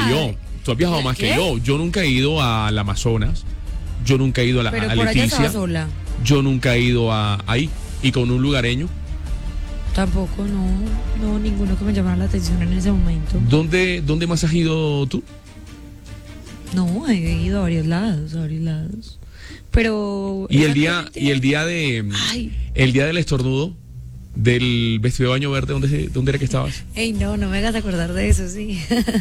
yo. Tú has viajado más que yo. Yo nunca he ido al Amazonas. Yo nunca he ido a Pero a por allá estaba Leticia. sola. Yo nunca he ido ahí. Y con un lugareño. Tampoco, no, ninguno que me llamara la atención en ese momento. ¿Dónde más has ido tú? No, he ido a varios lados, Pero... Y el día de Ay. el día del estornudo del vestido de baño verde, ¿dónde era que estabas? Ey, no me hagas acordar de eso, sí.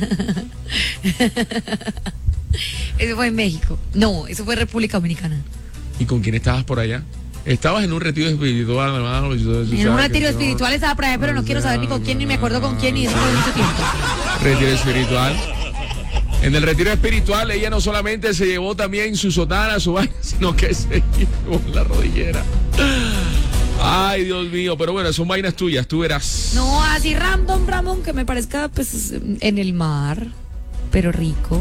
Eso fue en México. No, eso fue República Dominicana. ¿Y con quién estabas por allá? Estabas en un retiro espiritual, hermano. En un retiro espiritual estaba por ahí, pero no quiero saber ni con quién, ni me acuerdo con quién, ni eso fue mucho tiempo. Retiro espiritual. En el retiro espiritual ella no solamente se llevó también su sotana, su vaina, sino que se llevó la rodillera. Ay, Dios mío, pero bueno, son vainas tuyas, tú verás. No, así random, que me parezca pues en el mar, pero rico.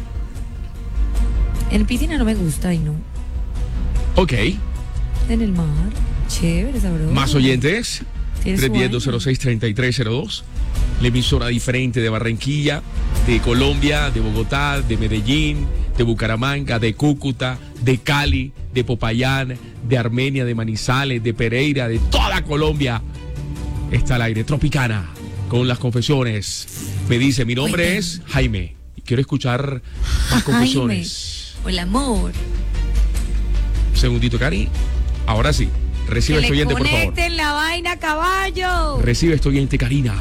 En piscina no me gusta y no. Ok. En el mar, chévere, sabroso. Más oyentes, Tienes su 310-206-3302. La emisora diferente de Barranquilla, de Colombia, de Bogotá, de Medellín, de Bucaramanga, de Cúcuta, de Cali, de Popayán, de Armenia, de Manizales, de Pereira, de toda Colombia. Está al aire Tropicana con las confesiones. Me dice, mi nombre es Jaime y quiero escuchar más confesiones. Hola, amor. Segundito, Cari. Ahora sí. Recibe este oyente, por favor. Conecten la vaina, caballo. Recibe este oyente, Karina.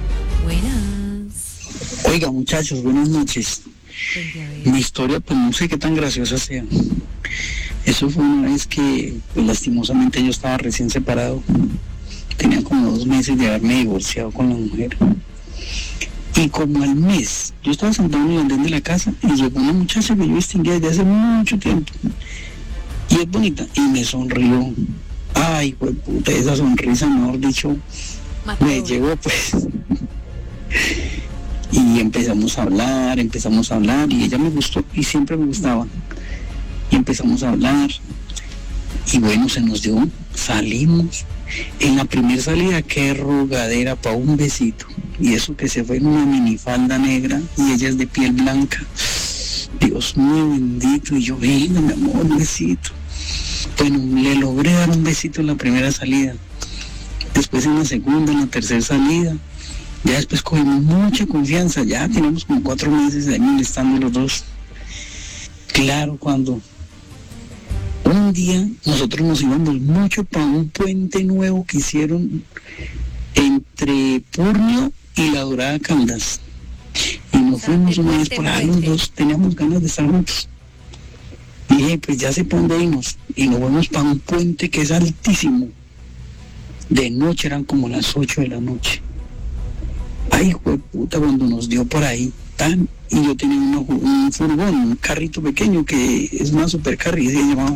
Buenas. Oiga, muchachos, buenas noches. Mi historia, pues no sé qué tan graciosa sea. Eso fue una vez que, pues lastimosamente yo estaba recién separado. Tenía como 2 meses de haberme divorciado con la mujer. Y como al mes, yo estaba sentado en el andén de la casa y llegó una muchacha que yo distinguía desde hace mucho tiempo. Y es bonita, y me sonrió. Ay, pues puta, esa sonrisa, mejor dicho, me llegó pues. Y empezamos a hablar, y ella me gustó, y siempre me gustaba. Y empezamos a hablar, y bueno, se nos dio, salimos. En la primera salida, qué rogadera para un besito. Y eso que se fue en una minifalda negra, y ella es de piel blanca. Dios mío bendito, y yo, venga, mi amor, un besito. Bueno, le logré dar un besito en la primera salida. Después en la segunda, en la tercera salida. Ya después cogimos mucha confianza. Ya tenemos como 4 meses ahí molestando los dos. Claro, cuando un día nosotros nos íbamos mucho para un puente nuevo que hicieron entre Purnio y La Dorada Caldas. Y nos fuimos una vez por ahí, los dos teníamos ganas de estar juntos. Y dije, pues ya sé por dónde irnos. Y nos fuimos para un puente que es altísimo. De noche eran como las 8 de la noche. Ay, hijo de puta, cuando nos dio por ahí, y yo tenía un furgón, un carrito pequeño que es una supercarry, se llamaba.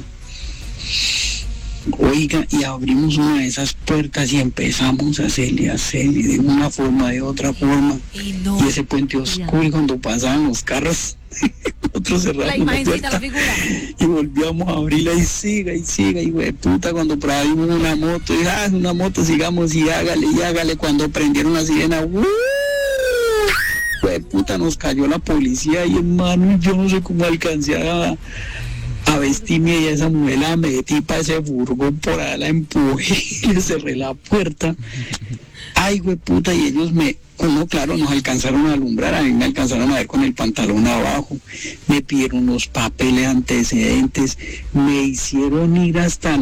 Oiga, y abrimos una de esas puertas y empezamos a hacerle de una forma, de otra forma. Y ese puente oscuro, y cuando pasaban los carros, nosotros cerramos la puerta y volvíamos a abrirla y siga, y güey, puta, cuando por ahí vimos una moto, y es una moto, sigamos, y hágale, cuando prendieron la sirena, güey, puta, nos cayó la policía y hermano, yo no sé cómo alcancé a vestirme, y a esa mujer la metí para ese furgón, por ahí la empujé y le cerré la puerta. Ay, güey, puta, y ellos claro, nos alcanzaron a alumbrar, a mí me alcanzaron a ver con el pantalón abajo, me pidieron los papeles, antecedentes, me hicieron ir hasta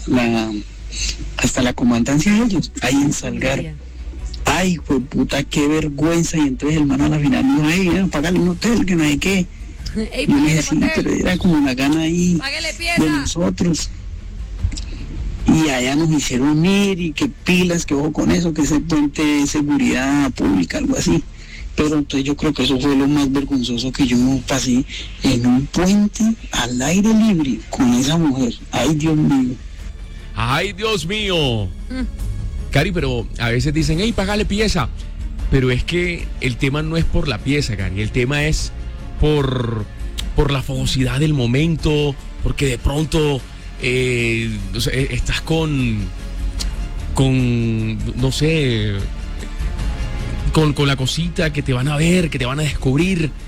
la comandancia de ellos, ahí en Salgar. Ay, güey, puta, qué vergüenza. Y entonces el man a la final dijo, hey, págale un hotel, que no hay qué. Ey, yo le dije, sí, pero era como una gana ahí de nosotros. Y allá nos hicieron ir, y que pilas, que ojo con eso, que ese puente de seguridad pública, algo así. Pero entonces yo creo que eso fue lo más vergonzoso que yo pasé, en un puente al aire libre con esa mujer. Ay, Dios mío. Ay, Dios mío. Cari, pero a veces dicen, hey, págale pieza. Pero es que el tema no es por la pieza, Cari. El tema es por la fogosidad del momento, porque de pronto o sea, estás con no sé, con la cosita que te van a ver, que te van a descubrir,